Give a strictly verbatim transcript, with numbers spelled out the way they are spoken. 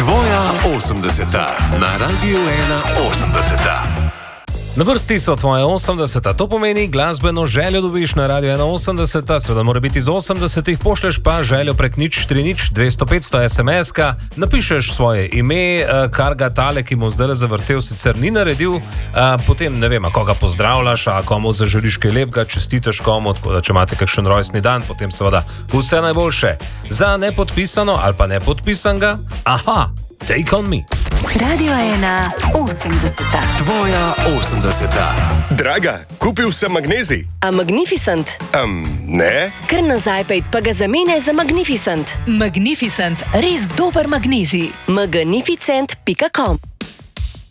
Tvoja osemdeseta na Radiu ena osemdeseta. Na vrsti so tvoje osemdeseta, to pomeni glasbeno željo dobiš na Radiu ena osemdeseta, seveda mora biti iz osemdesetih, pošleš pa željo prek nič štiri nič dvesto petsto es em es-ka, napišeš svoje ime, kar ga tale, ki mu zdaj zavrtel, sicer ni naredil, potem ne vem, a koga pozdravljaš, a komu zaželiš kaj lepega, čestitaš komu, tako da če imate kakšen rojstni dan, potem seveda vse najboljše. Za nepodpisano ali pa nepodpisanega, aha, Take on Me. Radio ena osemdeseta. Tvoja osemdeseta. Draga, kupil sem magnezij. A Magnificent? Um, ne? Kar nazaj pejt, pa ga zamene za Magnificent. Magnificent, res dober magnezij. magnificent pika com